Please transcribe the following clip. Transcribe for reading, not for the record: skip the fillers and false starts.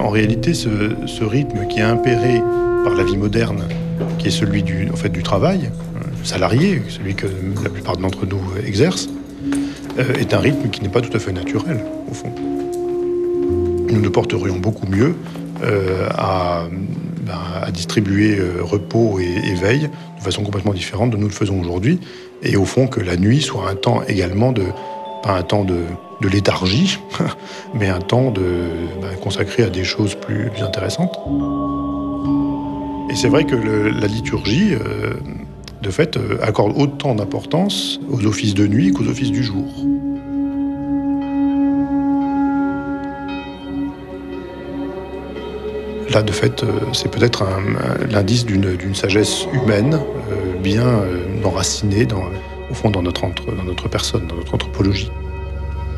En réalité, ce rythme qui est impéré par la vie moderne, qui est celui du travail, salarié, celui que la plupart d'entre nous exercent, est un rythme qui n'est pas tout à fait naturel, au fond. Nous nous porterions beaucoup mieux à distribuer repos et veille de façon complètement différente de nous le faisons aujourd'hui. Et au fond, que la nuit soit un temps également pas un temps de léthargie, mais un temps consacré à des choses plus intéressantes. Et c'est vrai que la liturgie, de fait, accorde autant d'importance aux offices de nuit qu'aux offices du jour. Là, de fait, c'est peut-être l'indice d'une sagesse humaine bien enracinée au fond dans notre personne, dans notre anthropologie.